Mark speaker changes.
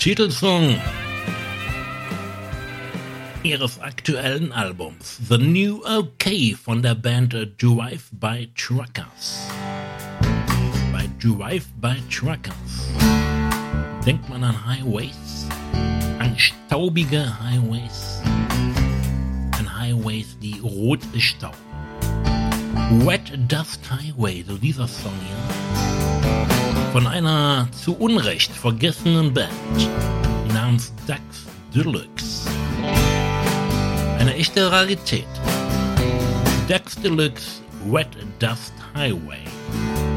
Speaker 1: Titelsong ihres aktuellen Albums The New OK von der Band Drive-By Truckers. Bei Drive-By Truckers denkt man an Highways, an staubige Highways, an Highways, die rot ist Staub. Wet Dust Highway, so dieser Song hier, von einer zu Unrecht vergessenen Band namens Dax Deluxe. Eine echte Rarität. Dax Deluxe Wet Dust Highway.